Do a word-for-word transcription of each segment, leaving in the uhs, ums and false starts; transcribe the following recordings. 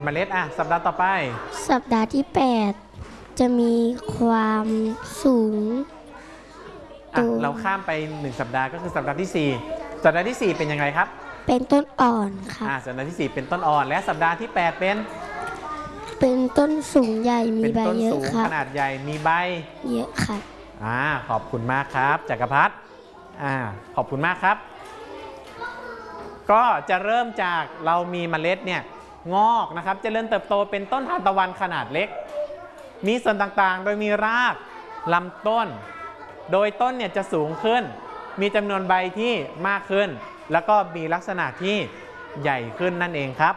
เมล็ดอ่ะสัปดาห์ต่อไปสัปดาห์ที่แปดจะมีความสูงอ่ะเราข้ามไปหนึ่งสัปดาห์ก็คือสัปดาห์ที่สี่สัปดาห์ที่สี่เป็นยังไงครับเป็นต้นอ่อนครับอ่ะสัปดาห์ที่สี่เป็นต้นอ่อนและสัปดาห์ที่แปดเป็นเป็นต้นสูงใหญ่มีใบเยอะครับขนาดใหญ่มีใบเยอะครับอ่าขอบคุณมากครับจักรพัฒน์อ่าขอบคุณมากครับก็จะเริ่มจากเรามีเมล็ดเนี่ยงอกนะครับจะเริ่มเติบโตเป็นต้นทานตะวันขนาดเล็กมีส่วนต่างๆโดยมีรากลำต้นโดยต้นเนี่ยจะสูงขึ้นมีจำนวนใบที่มากขึ้นแล้วก็มีลักษณะที่ใหญ่ขึ้นนั่นเองครับ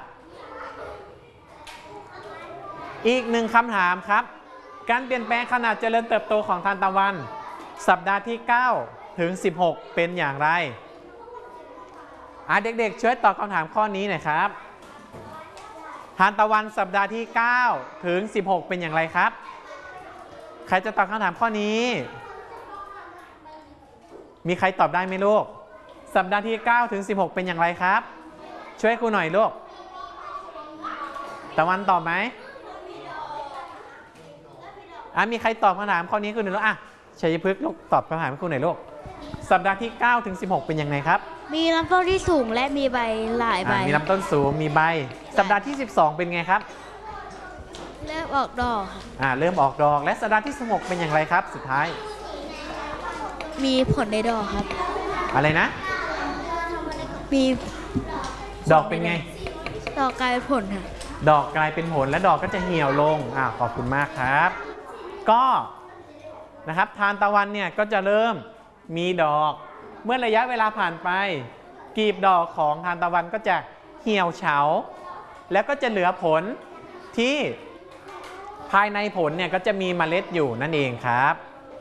อีกหนึ่งคำถามครับการเปลี่ยนแปลงขนาดเจริญเติบโตของทานตะวันสัปดาห์ที่เก้าถึงสิบหกเป็นอย่างไรอ่ะเด็กๆช่วยตอบคำถามข้อนี้หน่อยครับทานตะวันสัปดาห์ที่เก้าถึงสิบหกเป็นอย่างไรครับใครจะตอบคำถามข้อนี้มีใครตอบได้ไหมลูกสัปดาห์ที่เก้าถึงสิบหกเป็นอย่างไรครับช่วยครูหน่อยลูกตะวันตอบไหมอ่ะมีใครตอบคำถามข้อนี้ครูหน่อยลูกอ่ะชัยพฤกษ์ลูกตอบคำถามให้ครูหน่อยลูกสัปดาห์ที่เก้าถึงสิบหกเป็นยังไงครับมีลำต้นที่สูงและมีใบหลายใบมีลำต้นสูงมีใบสัปดาห์ที่สิบสองเป็นไงครับเริ่มออกดอกอ่าเริ่มออกดอกและสัปดาห์ที่สิบหกเป็นอย่างไรครับสุดท้ายมีผลในดอกครับอะไรนะมีดอกเป็นไงดอกกลายเป็นผลค่ะดอกกลายเป็นผลและดอกก็จะเหี่ยวลงอ่าขอบคุณมากครับก็นะครับทานตะวันเนี่ยก็จะเริ่มมีดอกเมื่อระยะเวลาผ่านไปกีบดอกของทานตะวันก็จะเหี่ยวเฉาแล้วก็จะเหลือผลที่ภายในผลเนี่ยก็จะมีเมล็ดอยู่นั่นเองครับ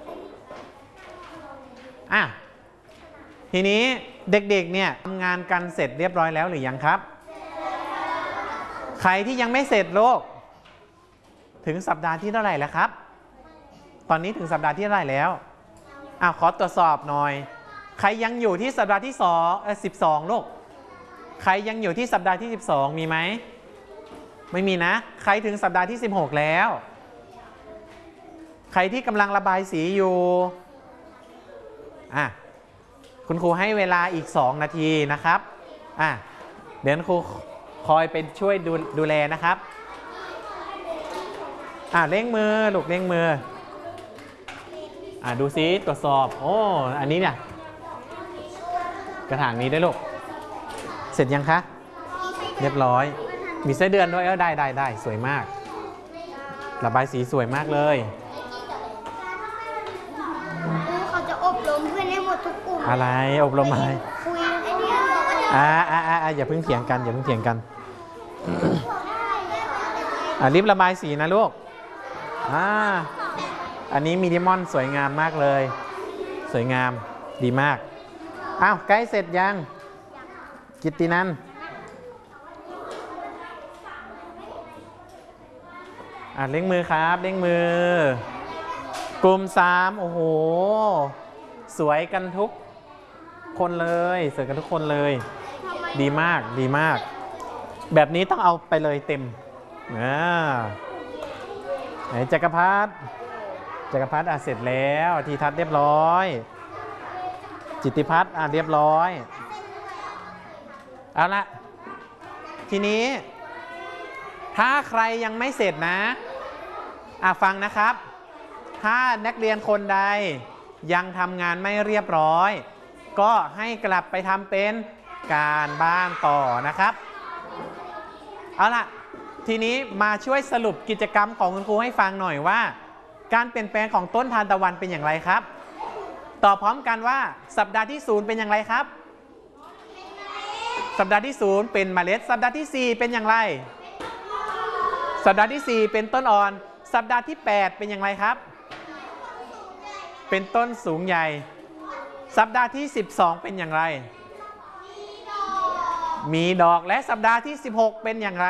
อ่ะทีนี้เด็กๆเนี่ยทำงานกันเสร็จเรียบร้อยแล้วหรือยังครับใครที่ยังไม่เสร็จโลกถึงสัปดาห์ที่เท่าไหร่แล้วครับตอนนี้ถึงสัปดาห์ที่เท่าไหร่แล้วอ่ะขอตรวจสอบหน่อยใครยังอยู่ที่สัปดาห์ที่สองเออสิบสองลูกใครยังอยู่ที่สัปดาห์ที่สิบสองมีไหมไม่มีนะใครถึงสัปดาห์ที่สิบหกแล้วใครที่กำลังระบายสีอยู่อ่ะคุณครูให้เวลาอีกสองนาทีนะครับอ่ะเดี๋ยวครูคอยเป็นช่วยดูดูแลนะครับอ่ะเร่งมือลูกเร่งมืออ่ะดูซิตรวจสอบโอ้อันนี้เนี่ยกระถางนี้ได้ลูกเสร็จยังคะเรียบร้อยมีไส้เดือนด้วยเออได้ได้ได้สวยมากระบายสีสวยมากเลยเขาจะอบรมเพื่อนให้หมดทุกกลุ่มอะไรอบรมอะไรคุยไอเดียอ่าอ่าอ่าอย่าเพิ่งเถียงกันอย่าเพิ่งเถียงกันอ่ารีบระบายสีนะลูกอ่าอันนี้มินิมอนสวยงามมากเลยสวยงามดีมากอ้าวใกล้เสร็จยังกิตตินันอ่ะเร่งมือครับเร่งมือกลุ่มสามโอ้โหสวยกันทุกคนเลยสวยกันทุกคนเลยดีมากดีมากแบบนี้ต้องเอาไปเลยเต็มอ่าไหนจักรพัฒน์จักรพัฒน์อ่ะเสร็จแล้วทีทัศน์เรียบร้อยจิตติพัฒน์อ่ะเรียบร้อยเอาละทีนี้ถ้าใครยังไม่เสร็จนะอ่ะฟังนะครับถ้านักเรียนคนใดยังทำงานไม่เรียบร้อยก็ให้กลับไปทำเป็นการบ้านต่อนะครับเอาล่ะทีนี้มาช่วยสรุปกิจกรรมของคุณครูให้ฟังหน่อยว่าการเปลี่ยนแปลงของต้นทานตะวันเป็นอย่างไรครับตอบพร้อมกันว่าสัปดาห์ที่ศูนย์เป็นอย่างไรครับสัปดาห์ที่ศูนย์เป็นเมล็ดสัปดาห์ที่สี่เป็นอย่างไรสัปดาห์ที่สี่เป็นต้นอ่อนสัปดาห์ที่แปดเป็นอย่างไรครับเป็นต้นสูงใหญ่สัปดาห์ที่สิบสองเป็นอย่างไรมีดอกและสัปดาห์ที่สิบหกเป็นอย่างไร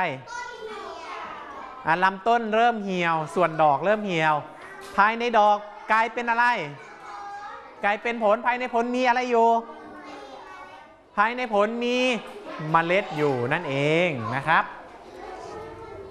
ลำต้นเริ่มเหี่ยวส่วนดอกเริ่มเหี่ยวภายในดอกกลายเป็นอะไรกลายเป็นผลภายในผลมีอะไรอยู่ภายในผลมีเมล็ดอยู่นั่นเองนะครับ